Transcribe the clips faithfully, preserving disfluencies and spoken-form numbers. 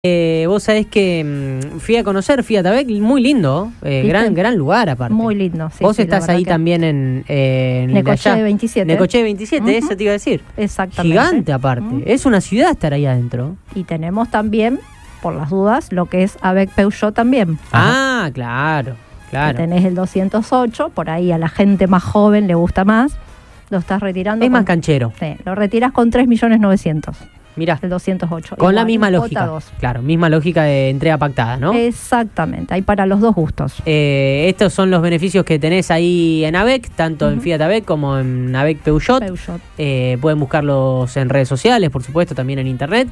Eh, vos sabés que mmm, fui a conocer Fiat Avec, muy lindo, eh, gran gran lugar aparte. Muy lindo, sí. Vos sí, estás ahí también en, eh, en Necochea veintisiete. Necochea veintisiete, uh-huh. Eso te iba a decir. Exactamente. Gigante aparte, uh-huh. Es una ciudad estar ahí adentro. Y tenemos también, por las dudas, lo que es Avec Peugeot también. Ah, Ajá. claro, claro. Que tenés el doscientos ocho, por ahí a la gente más joven le gusta más. Lo estás retirando. Es con, más canchero. Sí, lo retiras con tres millones novecientos. Mirá. El doscientos ocho. Con Igual, la misma lógica. dos. Claro, misma lógica de entrega pactada, ¿no? Exactamente, hay para los dos gustos. Eh, estos son los beneficios que tenés ahí en Avec, tanto uh-huh. en Fiat Avec como en Avec Peugeot. Peugeot. Eh, pueden buscarlos en redes sociales, por supuesto, también en internet.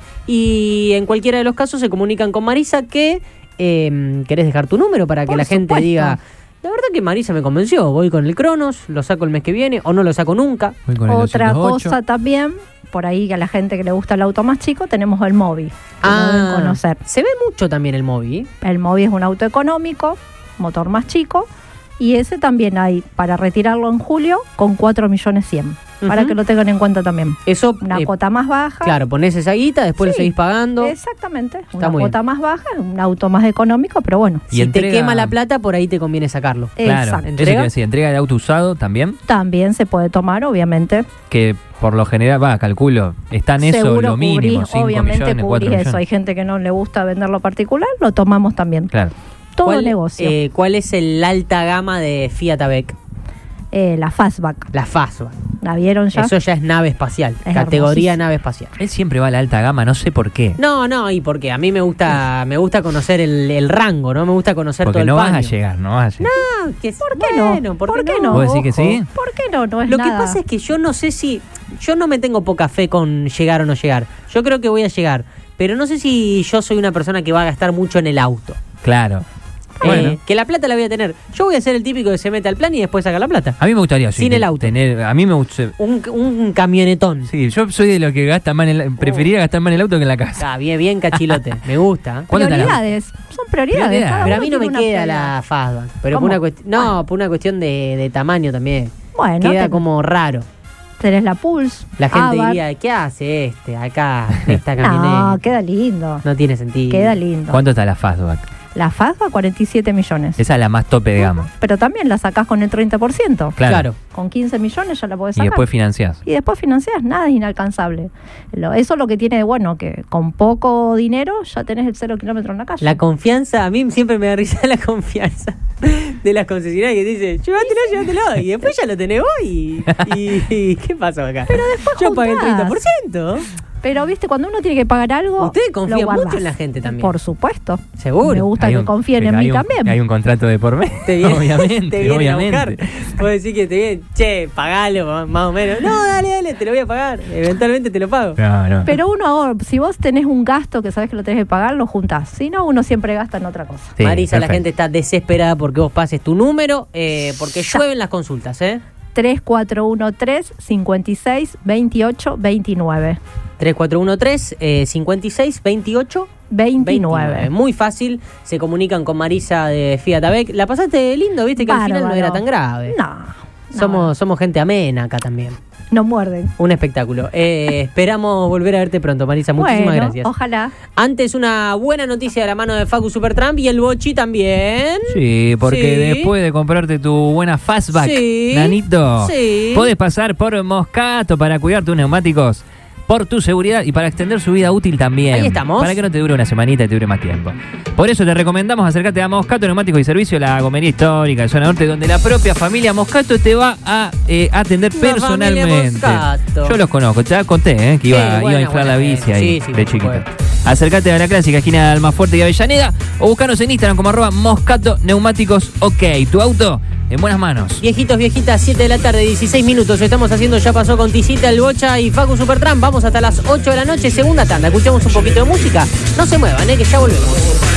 Y en cualquiera de los casos se comunican con Marisa que eh, querés dejar tu número para que por la supuesto. gente diga... La verdad que Marisa me convenció. Voy con el Cronos, lo saco el mes que viene o no lo saco nunca. Otra cosa también, por ahí que a la gente que le gusta el auto más chico, tenemos el Mobi. Ah, deben conocer. Se ve mucho también el Mobi. El Mobi es un auto económico, motor más chico, y ese también hay para retirarlo en julio con cuatro millones cien. Uh-huh. Para que lo tengan en cuenta también. Eso, una eh, cuota más baja. Claro, ponés esa guita, después sí, lo seguís pagando. Exactamente. Está una cuota bien. Más baja, un auto más económico, pero bueno. Si entrega... te quema la plata, por ahí te conviene sacarlo. Claro. Exacto. Eso quiere decir, entrega de auto usado también. También se puede tomar, obviamente. Que por lo general, va, calculo, está en eso seguro lo mínimo, cinco obviamente millones, cubrís eso. Hay gente que no le gusta venderlo particular, lo tomamos también. Claro. Todo ¿Cuál, negocio. Eh, ¿Cuál es el alta gama de Fiat Avec? Eh, la Fastback. La Fastback. ¿La vieron ya? Eso ya es nave espacial, es categoría nave espacial. Él siempre va a la alta gama, no sé por qué. No, no, y porque a mí me gusta me gusta conocer el, el rango, ¿no? Me gusta conocer porque todo no el paño. vas a llegar, no vas a llegar. No, que ¿por qué bueno, no? ¿por, ¿Por qué qué no? no? ¿Vos decís que sí? ¿Por qué no? No es Lo nada. que pasa es que yo no sé si... Yo no me tengo poca fe con llegar o no llegar. Yo creo que voy a llegar, pero no sé si yo soy una persona que va a gastar mucho en el auto. Claro. Eh, bueno. Que la plata la voy a tener. Yo voy a ser el típico que se mete al plan y después saca la plata. A mí me gustaría sí, sin el auto. Tener, a mí me gusta un, un camionetón. Sí, yo soy de los que gasta más en el, preferiría uh. gastar más en el auto que en la casa. Ah, bien, bien cachilote. Me gusta. Prioridades. Son prioridades. prioridades. Pero a mí no me queda prioridad. La Fastback. Pero por una cuest- no, ah. por una cuestión de, de tamaño también. Bueno, queda te... como raro. Tenés la Pulse. La gente Abarth. diría, ¿qué hace este acá, esta camioneta? No, queda lindo. No tiene sentido. Queda lindo. ¿Cuánto está la Fastback? La Fastback, cuarenta y siete millones. Esa es la más tope de gama. Pero también la sacás con el treinta por ciento. Claro. claro. Con quince millones ya la podés sacar. Y después financiás. Y después financiás, nada es inalcanzable. Lo, eso es lo que tiene de bueno, que con poco dinero ya tenés el cero kilómetro en la calle. La confianza, a mí siempre me da risa la confianza de las concesionarias que dice, llévatelo, llévatelo. Y después ya lo tenés vos y, y, y ¿qué pasó acá? Pero después yo juntás. pagué el treinta por ciento. Pero, viste, cuando uno tiene que pagar algo... Ustedes confían mucho en la gente también. Por supuesto. Seguro. Me gusta hay que un, confíen en mí un, también. Hay un contrato de por medio. Te viene, obviamente, te viene obviamente. A buscar. Vos decís que te vienen, che, pagalo más o menos. No, dale, dale, te lo voy a pagar. Eventualmente te lo pago. No, no. Pero uno ahora, si vos tenés un gasto que sabés que lo tenés que pagar, lo juntás. Si no, uno siempre gasta en otra cosa. Sí, Marisa, perfecto. La gente está desesperada porque vos pases tu número, eh, porque llueven las consultas, ¿eh? tres cuatro uno tres, cinco seis, dos ocho, dos nueve. tres cuatro uno tres, cincuenta y seis, veintiocho, veintinueve. Muy fácil, se comunican con Marisa de Fiat Avec. La pasaste lindo, viste que Bárbaro. Al final no era tan grave. No. Somos, no. somos gente amena acá también. No muerden. Un espectáculo. Eh, esperamos volver a verte pronto, Marisa. Muchísimas bueno, gracias. Ojalá. Antes, una buena noticia de la mano de Facu Supertramp y el Bochi también. Sí, porque sí. después de comprarte tu buena Fastback, sí. Nanito, sí. podés pasar por Moscato para cuidar tus neumáticos, por tu seguridad y para extender su vida útil también. Ahí estamos. Para que no te dure una semanita y te dure más tiempo. Por eso te recomendamos acercarte a Moscato Neumáticos y Servicio, la gomería histórica de Zona Norte, donde la propia familia Moscato te va a eh, atender la personalmente. Yo los conozco, te conté eh, que iba, sí, buena, iba a inflar la bici bien. ahí sí, sí, de chiquito. Bueno. Acércate a la clásica esquina de Almafuerte y Avellaneda o buscanos en Instagram como arroba Moscato Neumáticos OK. Tu auto en buenas manos. Viejitos, viejitas, siete de la tarde, dieciséis minutos. Estamos haciendo Ya Pasó con Tisita, el Bocha y Facu Supertramp. Vamos hasta las ocho de la noche, segunda tanda. Escuchamos un poquito de música. No se muevan, eh, que ya volvemos.